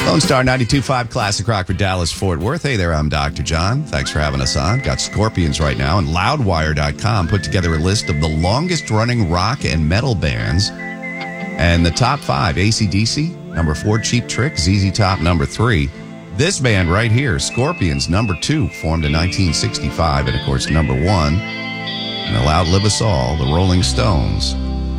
Lone Star 92.5 Classic Rock for Dallas, Fort Worth. Hey there, I'm Dr. John. Thanks for having us on. Got Scorpions right now, and Loudwire.com put together a list of the longest-running rock and metal bands. And the top 5, AC/DC, number 4, Cheap Trick, ZZ Top, number 3. This band right here, Scorpions, number 2, formed in 1965, and of course, number 1. And the Loud Live Us All, the Rolling Stones,